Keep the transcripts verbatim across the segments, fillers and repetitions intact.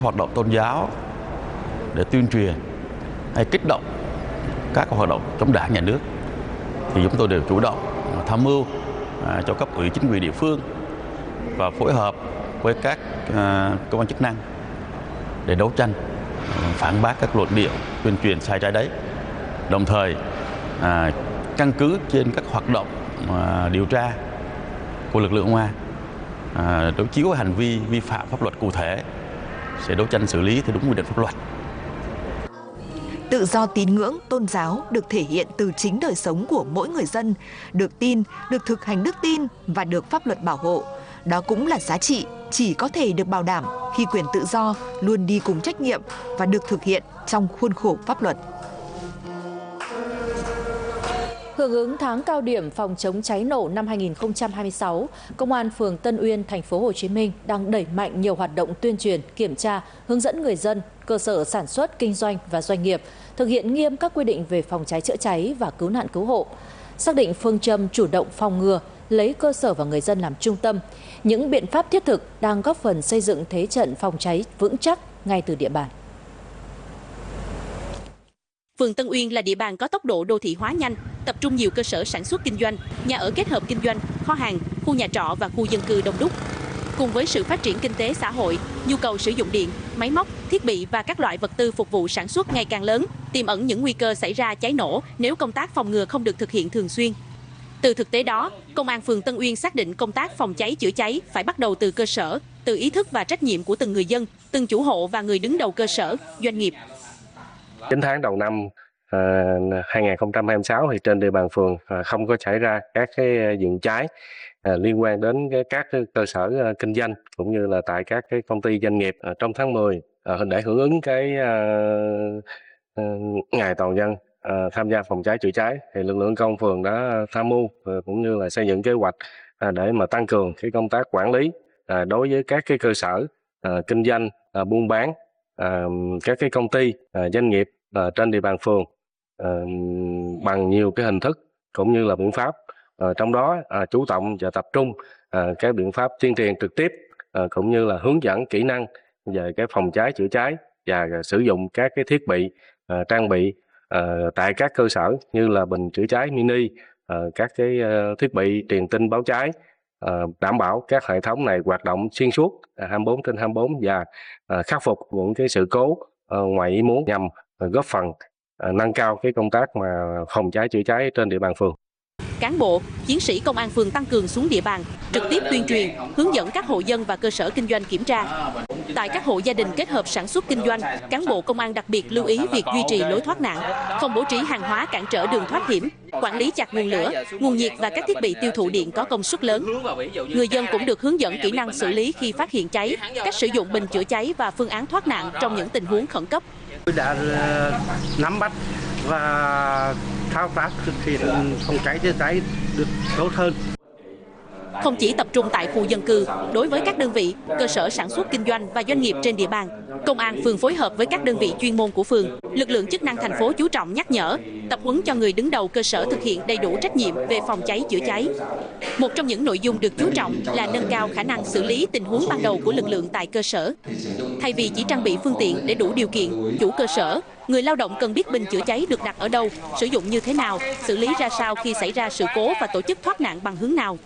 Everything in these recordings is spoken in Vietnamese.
Hoạt động tôn giáo để tuyên truyền hay kích động các hoạt động chống đảng nhà nước thì chúng tôi đều chủ động tham mưu à, cho cấp ủy chính quyền địa phương và phối hợp với các à, cơ quan chức năng để đấu tranh phản bác các luận điệu tuyên truyền sai trái đấy. Đồng thời à, căn cứ trên các hoạt động à, điều tra của lực lượng công an à, đối chiếu hành vi vi phạm pháp luật cụ thể sẽ đấu tranh xử lý theo đúng quy định pháp luật. Tự do tín ngưỡng, tôn giáo được thể hiện từ chính đời sống của mỗi người dân, được tin, được thực hành đức tin và được pháp luật bảo hộ. Đó cũng là giá trị chỉ có thể được bảo đảm khi quyền tự do luôn đi cùng trách nhiệm và được thực hiện trong khuôn khổ pháp luật. Hưởng ứng tháng cao điểm phòng chống cháy nổ năm hai nghìn không trăm hai mươi sáu, Công an phường Tân Uyên, thành phố Hồ Chí Minh đang đẩy mạnh nhiều hoạt động tuyên truyền, kiểm tra, hướng dẫn người dân, cơ sở sản xuất, kinh doanh và doanh nghiệp thực hiện nghiêm các quy định về phòng cháy chữa cháy và cứu nạn cứu hộ. Xác định phương châm chủ động phòng ngừa, lấy cơ sở và người dân làm trung tâm, những biện pháp thiết thực đang góp phần xây dựng thế trận phòng cháy vững chắc ngay từ địa bàn. Phường Tân Uyên là địa bàn có tốc độ đô thị hóa nhanh, tập trung nhiều cơ sở sản xuất kinh doanh, nhà ở kết hợp kinh doanh, kho hàng, khu nhà trọ và khu dân cư đông đúc. Cùng với sự phát triển kinh tế xã hội, nhu cầu sử dụng điện, máy móc, thiết bị và các loại vật tư phục vụ sản xuất ngày càng lớn, tiềm ẩn những nguy cơ xảy ra cháy nổ nếu công tác phòng ngừa không được thực hiện thường xuyên. Từ thực tế đó, Công an phường Tân Uyên xác định công tác phòng cháy chữa cháy phải bắt đầu từ cơ sở, từ ý thức và trách nhiệm của từng người dân, từng chủ hộ và người đứng đầu cơ sở, doanh nghiệp. chín tháng đầu năm hai nghìn không trăm hai mươi sáu thì trên địa bàn phường không có xảy ra các cái vụ cháy liên quan đến các cơ sở kinh doanh cũng như là tại các cái công ty doanh nghiệp. Trong tháng mười để hưởng ứng cái ngày toàn dân tham gia phòng cháy chữa cháy thì lực lượng công an phường đã tham mưu cũng như là xây dựng kế hoạch để mà tăng cường cái công tác quản lý đối với các cái cơ sở kinh doanh, buôn bán, các cái công ty, doanh nghiệp trên địa bàn phường bằng nhiều cái hình thức cũng như là biện pháp. Trong đó chú trọng và tập trung cái biện pháp tuyên truyền trực tiếp cũng như là hướng dẫn kỹ năng về cái phòng cháy chữa cháy và sử dụng các cái thiết bị trang bị tại các cơ sở như là bình chữa cháy mini, các cái thiết bị truyền tin báo cháy, đảm bảo các hệ thống này hoạt động xuyên suốt hai mươi bốn trên hai mươi bốn và khắc phục những cái sự cố ngoài ý muốn nhằm góp phần nâng cao cái công tác mà phòng cháy chữa cháy trên địa bàn phường. Cán bộ, chiến sĩ công an phường tăng cường xuống địa bàn, trực tiếp tuyên truyền, hướng dẫn các hộ dân và cơ sở kinh doanh kiểm tra. Tại các hộ gia đình kết hợp sản xuất kinh doanh, cán bộ công an đặc biệt lưu ý việc duy trì lối thoát nạn, không bố trí hàng hóa cản trở đường thoát hiểm, quản lý chặt nguồn lửa, nguồn nhiệt và các thiết bị tiêu thụ điện có công suất lớn. Người dân cũng được hướng dẫn kỹ năng xử lý khi phát hiện cháy, cách sử dụng bình chữa cháy và phương án thoát nạn trong những tình huống khẩn cấp. Tôi đã nắm bắt và thao tác thực hiện phòng cháy chữa cháy được tốt hơn. Không chỉ tập trung tại khu dân cư, đối với các đơn vị, cơ sở sản xuất kinh doanh và doanh nghiệp trên địa bàn, Công an phường phối hợp với các đơn vị chuyên môn của phường, lực lượng chức năng thành phố chú trọng nhắc nhở, tập huấn cho người đứng đầu cơ sở thực hiện đầy đủ trách nhiệm về phòng cháy chữa cháy. Một trong những nội dung được chú trọng là nâng cao khả năng xử lý tình huống ban đầu của lực lượng tại cơ sở. Thay vì chỉ trang bị phương tiện để đủ điều kiện, chủ cơ sở, người lao động cần biết bình chữa cháy được đặt ở đâu, sử dụng như thế nào, xử lý ra sao khi xảy ra sự cố và tổ chức thoát nạn bằng hướng nào.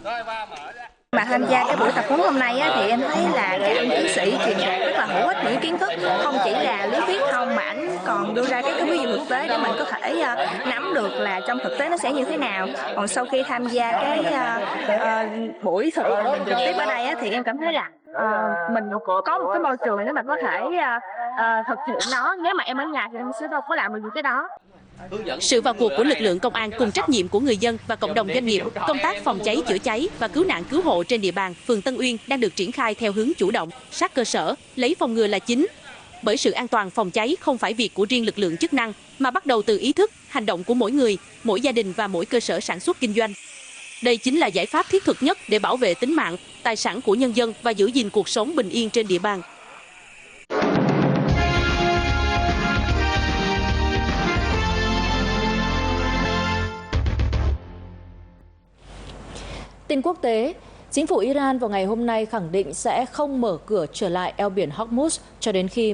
Mà tham gia cái buổi tập huấn hôm nay á, thì em thấy là các anh chiến sĩ truyền đạt rất là hữu ích những kiến thức, không chỉ là lý thuyết không mà anh còn đưa ra các cái ví dụ thực tế để mình có thể uh, nắm được là trong thực tế nó sẽ như thế nào. Còn sau khi tham gia cái uh, uh, buổi thực trực tiếp ở đây á, thì em cảm thấy là uh, mình có một cái môi trường để mà có thể uh, uh, thực hiện nó. Nếu mà em ở nhà thì em sẽ đâu có làm được những cái đó. Sự vào cuộc của lực lượng công an cùng trách nhiệm của người dân và cộng đồng doanh nghiệp, công tác phòng cháy chữa cháy và cứu nạn cứu hộ trên địa bàn phường Tân Uyên đang được triển khai theo hướng chủ động, sát cơ sở, lấy phòng ngừa là chính. Bởi sự an toàn phòng cháy không phải việc của riêng lực lượng chức năng, mà bắt đầu từ ý thức, hành động của mỗi người, mỗi gia đình và mỗi cơ sở sản xuất kinh doanh. Đây chính là giải pháp thiết thực nhất để bảo vệ tính mạng, tài sản của nhân dân và giữ gìn cuộc sống bình yên trên địa bàn. Tin quốc tế, Chính phủ Iran vào ngày hôm nay khẳng định sẽ không mở cửa trở lại eo biển Hormuz cho đến khi